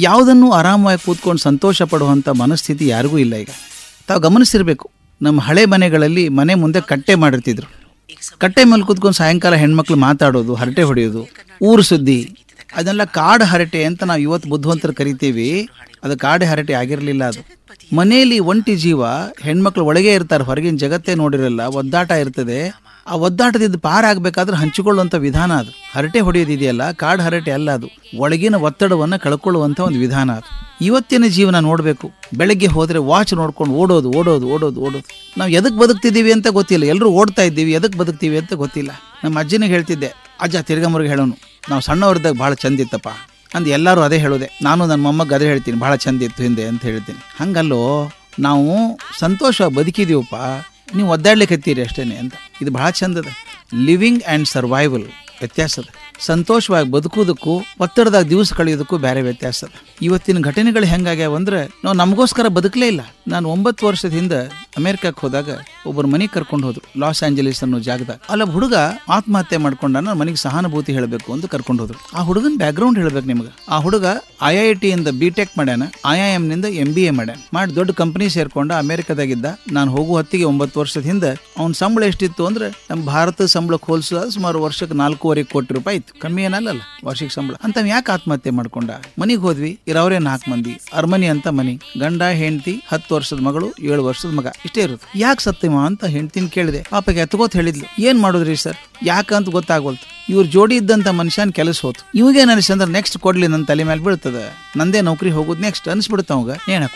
ಯಾವುದನ್ನು ಆರಾಮವಾಗಿ ಕೂತ್ಕೊಂಡು ಸಂತೋಷ ಪಡುವಂಥ ಮನಸ್ಥಿತಿ ಯಾರಿಗೂ ಇಲ್ಲ ಈಗ. ತಾವು ಗಮನಿಸಿರ್ಬೇಕು, ನಮ್ಮ ಹಳೆ ಮನೆಗಳಲ್ಲಿ ಮನೆ ಮುಂದೆ ಕಟ್ಟೆ ಮಾಡಿರ್ತಿದ್ರು. ಕಟ್ಟೆ ಮೇಲೆ ಕೂತ್ಕೊಂಡು ಸಾಯಂಕಾಲ ಹೆಣ್ಮಕ್ಳು ಮಾತಾಡೋದು, ಹರಟೆ ಹೊಡೆಯೋದು, ಊರು ಸುದ್ದಿ, ಅದನ್ನೆಲ್ಲ ಕಾಡು ಹರಟೆ ಅಂತ ನಾವು ಇವತ್ತು ಬುದ್ಧಿವಂತರು ಕರಿತೀವಿ. ಅದು ಕಾಡು ಹರಟೆ ಆಗಿರಲಿಲ್ಲ. ಅದು ಮನೆಯಲ್ಲಿ ಒಂಟಿ ಜೀವ, ಹೆಣ್ಮಕ್ಳು ಒಳಗೆ ಇರ್ತಾರೆ, ಹೊರಗಿನ ಜಗತ್ತೇ ನೋಡಿರಲ್ಲ, ಒದ್ದಾಟ ಇರ್ತದೆ. ಆ ಒದ್ದಾಟದಿಂದ ಪಾರಾಗಬೇಕಾದ್ರೆ ಹಂಚಿಕೊಳ್ಳುವಂಥ ವಿಧಾನ ಅದು. ಹರಟೆ ಹೊಡೆಯೋದಿದೆಯಲ್ಲ, ಕಾಡು ಹರಟೆ ಅಲ್ಲ, ಅದು ಒಳಗಿನ ಒತ್ತಡವನ್ನು ಕಳ್ಕೊಳ್ಳುವಂಥ ಒಂದು ವಿಧಾನ ಅದು. ಇವತ್ತಿನ ಜೀವನ ನೋಡಬೇಕು, ಬೆಳಗ್ಗೆ ಹೋದರೆ ವಾಚ್ ನೋಡ್ಕೊಂಡು ಓಡೋದು ಓಡೋದು ಓಡೋದು ಓಡೋದು. ನಾವು ಎದಕ್ಕೆ ಬದುಕ್ತಿದ್ದೀವಿ ಅಂತ ಗೊತ್ತಿಲ್ಲ, ಎಲ್ಲರೂ ಓಡ್ತಾ ಇದ್ದೀವಿ, ಎದಕ್ಕೆ ಬದುಕ್ತೀವಿ ಅಂತ ಗೊತ್ತಿಲ್ಲ. ನಮ್ಮ ಅಜ್ಜಿನಿಗೆ ಹೇಳ್ತಿದ್ದೆ, ಅಜ್ಜ ತಿರ್ಗಮುರುಗಿ ಹೇಳೋನು, ನಾವು ಸಣ್ಣವ್ರದಾಗ ಭಾಳ ಚಂದ ಇತ್ತಪ್ಪ ಅಂದು ಎಲ್ಲರೂ ಅದೇ ಹೇಳೋದೆ. ನಾನು ನನ್ನ ಮೊಮ್ಮಗ ಅದೇ ಹೇಳ್ತೀನಿ, ಭಾಳ ಚಂದ ಇತ್ತು ಹಿಂದೆ ಅಂತ ಹೇಳ್ತೀನಿ. ಹಂಗಲ್ಲೋ, ನಾವು ಸಂತೋಷವಾಗಿ ಬದುಕಿದೀವಪ್ಪ, ನೀವು ಒದ್ದಾಡ್ಲಿಕ್ಕೆ ಹತ್ತೀರಿ ಅಷ್ಟೇನೆ ಅಂತ. ಇದು ಭಾಳ ಚಂದದ. ಲಿವಿಂಗ್ ಆ್ಯಂಡ್ ಸರ್ವೈವಲ್ ವ್ಯತ್ಯಾಸ ಅದ. ಸಂತೋಷವಾಗಿ ಬದುಕೋದಕ್ಕೂ ಒತ್ತಡದಾಗ ದಿವಸ ಕಳೆಯೋದಕ್ಕೂ ಬೇರೆ ವ್ಯತ್ಯಾಸ ಅದ. ಇವತ್ತಿನ ಘಟನೆಗಳು ಹೆಂಗಾಗ್ಯಾವ ಅಂದ್ರೆ, ನಾವು ನಮಗೋಸ್ಕರ ಬದುಕಲೇ ಇಲ್ಲ. ನಾನು 9 ವರ್ಷದ ಹಿಂದೆ ಅಮೆರಿಕಕ್ಕೆ ಹೋದಾಗ ಒಬ್ಬರು ಮನೆಗೆ ಕರ್ಕೊಂಡು ಹೋದ್ರು, ಲಾಸ್ ಆಂಜಲೀಸ್ ಅನ್ನೋ ಜಾಗದಾಗ. ಅಲ್ಲ ಹುಡುಗ ಆತ್ಮಹತ್ಯೆ ಮಾಡ್ಕೊಂಡ, ನಾನು ಮನೆಗೆ ಸಹಾನುಭೂತಿ ಹೇಳಬೇಕು ಅಂತ ಕರ್ಕೊಂಡು ಹೋದ್ರು. ಆ ಹುಡುಗನ ಬ್ಯಾಕ್ಗ್ರೌಂಡ್ ಹೇಳ್ಬೇಕು ನಿಮ್ಗೆ. ಆ ಹುಡುಗ IIT ಇಂದ B.Tech ಮಾಡ್ಯಾನ, IIM ನಿಂದ MBA ಮಾಡ್ಯಾನ, ಮಾಡಿ ದೊಡ್ಡ ಕಂಪನಿ ಸೇರ್ಕೊಂಡ ಅಮೆರಿಕದಾಗಿದ್ದ. ನಾನು ಹೋಗುವ ಹೊತ್ತಿಗೆ 9 ವರ್ಷದ ಹಿಂದೆ ಅವ್ನ ಸಂಬಳ ಎಷ್ಟಿತ್ತು ಅಂದ್ರೆ, ನಮ್ಮ ಭಾರತದ ಸಂಬಳಕ್ಕೆ ಹೋಲಿಸಿದ ಸುಮಾರು ವರ್ಷಕ್ಕೆ 4.25 ಕೋಟಿ ರೂಪಾಯಿ ಇತ್ತು. ಕಮ್ಮಿ ಏನಲ್ಲ ವಾರ್ಷಿಕ ಸಂಬಳ. ಅಂತ ಯಾಕೆ ಆತ್ಮಹತ್ಯೆ ಮಾಡ್ಕೊಂಡ? ಮನಿಗೆ ಹೋದ್ವಿ, ಇರೋರೇ 4 ಮಂದಿ, ಅರಮನಿ ಅಂತ ಮನಿ, ಗಂಡ ಹೆಂಡತಿ, 10 ವರ್ಷದ ಮಗಳು, 7 ವರ್ಷದ ಮಗ, ಇಷ್ಟೇ ಇರುತ್ತೆ. ಯಾಕೆ ಸತ್ಯಮ ಅಂತ ಹೆಂಡ್ತಿನ ಕೇಳಿದೆ. ಪಾಪಗೆ ಎತ್ಕೋತ್ ಹೇಳಿದ್ಲು, ಏನ್ ಮಾಡುದ್ರಿ ಸರ್, ಯಾಕಂತ ಗೊತ್ತಾಗೋಲ್ತು. ಇವ್ರ ಜೋಡಿ ಇದ್ದಂತ ಮನುಷ್ಯನ್ ಕೆಲಸ ಹೋತು. ಇವಾಗೇನ್ ಅನಿಸ್ತಂದ್ರೆ ನೆಕ್ಸ್ಟ್ ಕೊಡ್ಲಿ ನನ್ನ ತಲೆ ಮೇಲೆ ಬೀಳ್ತದ, ನಂದೇ ನೌಕರಿ ಹೋಗುದು ನೆಕ್ಸ್ಟ್ ಅನ್ಸ್ಬಿಡುತ್ತ. ಅವಾಗ ಏನ